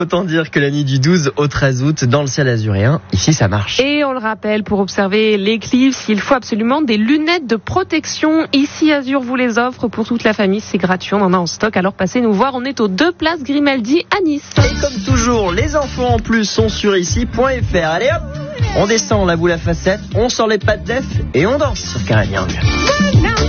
Autant dire que la nuit du 12 au 13 août, dans le ciel azuréen, ici ça marche. Et on le rappelle, pour observer l'éclipse, il faut absolument des lunettes de protection. Ici, Azur vous les offre pour toute la famille, c'est gratuit, on en a en stock. Alors passez nous voir, on est aux 2 places Grimaldi à Nice. Et comme toujours, les infos en plus sont sur ici.fr. Allez hop, on descend la boule à facettes, on sort les pattes d'Ef et on danse sur Karel Yang.